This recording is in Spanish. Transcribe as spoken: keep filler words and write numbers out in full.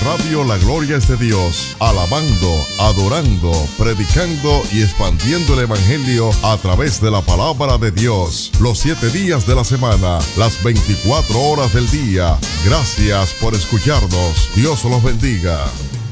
Radio La Gloria es de Dios, alabando, adorando, predicando y expandiendo el Evangelio a través de la palabra de Dios, los siete días de la semana, las veinticuatro horas del día. Gracias por escucharnos. Dios los bendiga.